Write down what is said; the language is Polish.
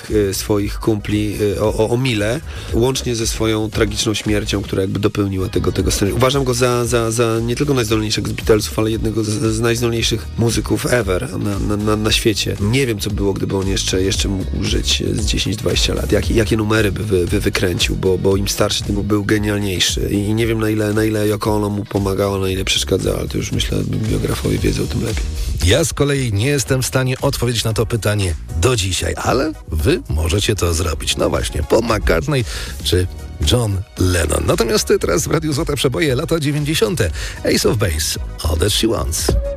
swoich kumpli o mile, łącznie ze swoją tragiczną śmiercią, która jakby dopełniła tego scenariusza. Uważam go za nie tylko najzdolniejszego z Beatlesów, ale jednego z najzdolniejszych muzyków ever na świecie. Nie wiem, co było, gdyby on jeszcze mógł żyć z 10-20 lat. Jakie numery by wykręcił, bo im starszy, tym był genialniejszy. I nie wiem, na ile Yoko Ono mu pomagała, na ile przeszkadzała, ale to już myślę, biografowie wiedzą o tym lepiej. Ja z kolei nie jestem w stanie odpowiedzieć na to pytanie do dzisiaj, ale wy możecie to zrobić. No właśnie, Paul McCartney czy John Lennon. Natomiast teraz w Radiu Złote Przeboje lata 90. Ace of Base, All That She Wants.